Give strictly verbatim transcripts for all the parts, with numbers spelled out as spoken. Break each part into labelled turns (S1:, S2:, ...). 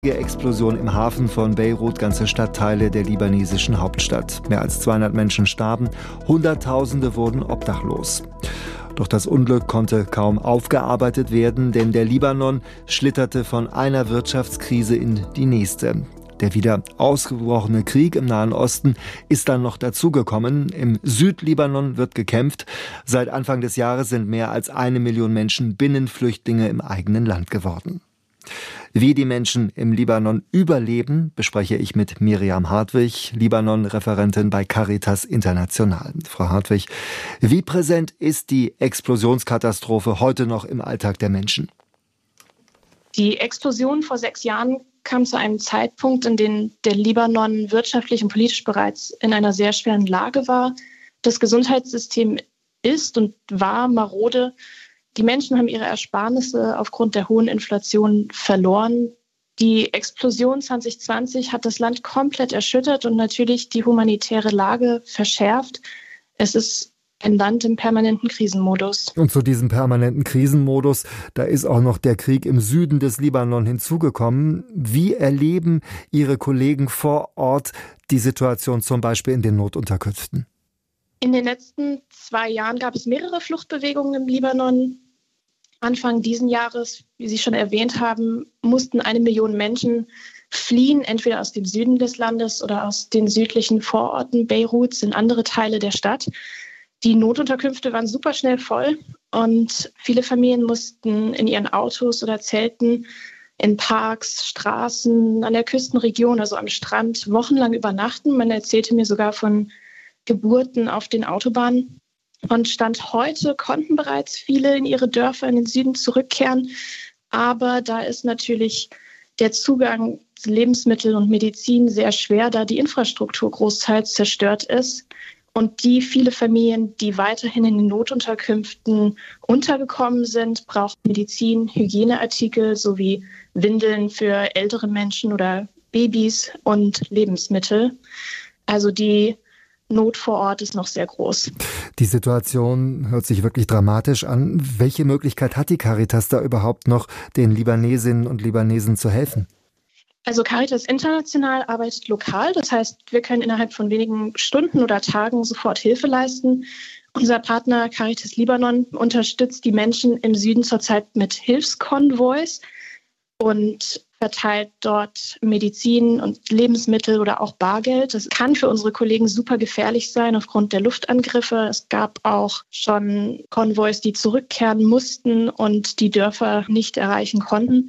S1: Explosion im Hafen von Beirut, ganze Stadtteile der libanesischen Hauptstadt. Mehr als zweihundert Menschen starben, Hunderttausende wurden obdachlos. Doch das Unglück konnte kaum aufgearbeitet werden, denn der Libanon schlitterte von einer Wirtschaftskrise in die nächste. Der wieder ausgebrochene Krieg im Nahen Osten ist dann noch dazugekommen. Im Südlibanon wird gekämpft. Seit Anfang des Jahres sind mehr als eine Million Menschen Binnenflüchtlinge im eigenen Land geworden. Wie die Menschen im Libanon überleben, bespreche ich mit Miriam Hartwig, Libanon-Referentin bei Caritas International. Frau Hartwig, wie präsent ist die Explosionskatastrophe heute noch im Alltag der Menschen?
S2: Die Explosion vor sechs Jahren kam zu einem Zeitpunkt, in dem der Libanon wirtschaftlich und politisch bereits in einer sehr schweren Lage war. Das Gesundheitssystem ist und war marode. Die Menschen haben ihre Ersparnisse aufgrund der hohen Inflation verloren. Die Explosion zwanzig zwanzig hat das Land komplett erschüttert und natürlich die humanitäre Lage verschärft. Es ist ein Land im permanenten Krisenmodus.
S1: Und zu diesem permanenten Krisenmodus, da ist auch noch der Krieg im Süden des Libanon hinzugekommen. Wie erleben Ihre Kollegen vor Ort die Situation zum Beispiel in den Notunterkünften?
S2: In den letzten zwei Jahren gab es mehrere Fluchtbewegungen im Libanon. Anfang diesen Jahres, wie Sie schon erwähnt haben, mussten eine Million Menschen fliehen, entweder aus dem Süden des Landes oder aus den südlichen Vororten Beiruts in andere Teile der Stadt. Die Notunterkünfte waren super schnell voll und viele Familien mussten in ihren Autos oder Zelten in Parks, Straßen, an der Küstenregion, also am Strand, wochenlang übernachten. Man erzählte mir sogar von Geburten auf den Autobahnen. Und Stand heute konnten bereits viele in ihre Dörfer in den Süden zurückkehren. Aber da ist natürlich der Zugang zu Lebensmitteln und Medizin sehr schwer, da die Infrastruktur großteils zerstört ist. Und die viele Familien, die weiterhin in den Notunterkünften untergekommen sind, brauchen Medizin, Hygieneartikel sowie Windeln für ältere Menschen oder Babys und Lebensmittel. Also die Not vor Ort ist noch sehr groß.
S1: Die Situation hört sich wirklich dramatisch an. Welche Möglichkeit hat die Caritas da überhaupt noch, den Libanesinnen und Libanesen zu helfen?
S2: Also Caritas International arbeitet lokal. Das heißt, wir können innerhalb von wenigen Stunden oder Tagen sofort Hilfe leisten. Unser Partner Caritas Libanon unterstützt die Menschen im Süden zurzeit mit Hilfskonvois und verteilt dort Medizin und Lebensmittel oder auch Bargeld. Das kann für unsere Kollegen super gefährlich sein aufgrund der Luftangriffe. Es gab auch schon Konvois, die zurückkehren mussten und die Dörfer nicht erreichen konnten.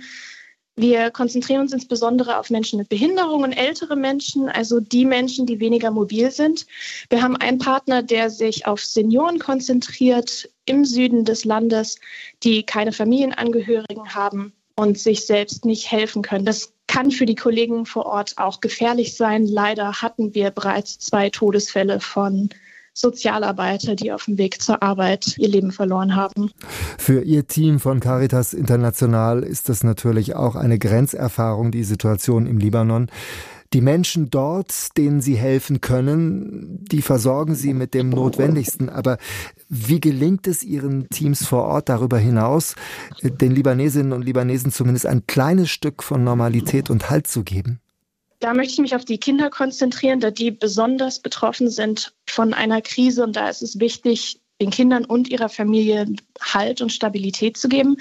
S2: Wir konzentrieren uns insbesondere auf Menschen mit Behinderung und ältere Menschen, also die Menschen, die weniger mobil sind. Wir haben einen Partner, der sich auf Senioren konzentriert im Süden des Landes, die keine Familienangehörigen haben und sich selbst nicht helfen können. Das kann für die Kollegen vor Ort auch gefährlich sein. Leider hatten wir bereits zwei Todesfälle von Sozialarbeiter, die auf dem Weg zur Arbeit ihr Leben verloren haben.
S1: Für Ihr Team von Caritas International ist das natürlich auch eine Grenzerfahrung, die Situation im Libanon. Die Menschen dort, denen Sie helfen können, die versorgen Sie mit dem Notwendigsten. Aber wie gelingt es Ihren Teams vor Ort darüber hinaus, den Libanesinnen und Libanesen zumindest ein kleines Stück von Normalität und Halt zu geben?
S2: Da möchte ich mich auf die Kinder konzentrieren, da die besonders betroffen sind von einer Krise. Und da ist es wichtig, den Kindern und ihrer Familie Halt und Stabilität zu geben.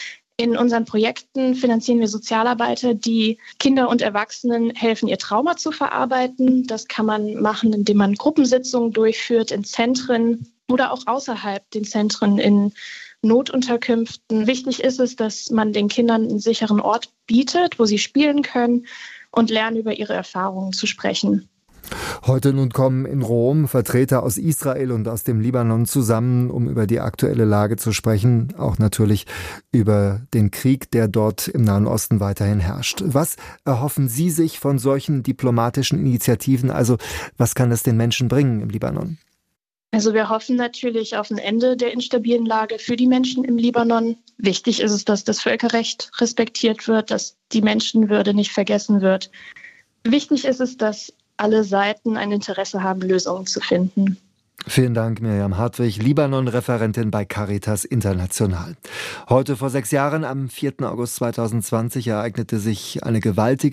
S2: In unseren Projekten finanzieren wir Sozialarbeiter, die Kinder und Erwachsenen helfen, ihr Trauma zu verarbeiten. Das kann man machen, indem man Gruppensitzungen durchführt in Zentren oder auch außerhalb den Zentren in Notunterkünften. Wichtig ist es, dass man den Kindern einen sicheren Ort bietet, wo sie spielen können und lernen, über ihre Erfahrungen zu sprechen.
S1: Heute nun kommen in Rom Vertreter aus Israel und aus dem Libanon zusammen, um über die aktuelle Lage zu sprechen, auch natürlich über den Krieg, der dort im Nahen Osten weiterhin herrscht. Was erhoffen Sie sich von solchen diplomatischen Initiativen? Also was kann es den Menschen bringen im Libanon?
S2: Also wir hoffen natürlich auf ein Ende der instabilen Lage für die Menschen im Libanon. Wichtig ist es, dass das Völkerrecht respektiert wird, dass die Menschenwürde nicht vergessen wird. Wichtig ist es, dass alle Seiten ein Interesse haben, Lösungen zu finden.
S1: Vielen Dank, Miriam Hartwig, Libanon-Referentin bei Caritas International. Heute vor sechs Jahren, am vierten August zweitausendzwanzig, ereignete sich eine gewaltige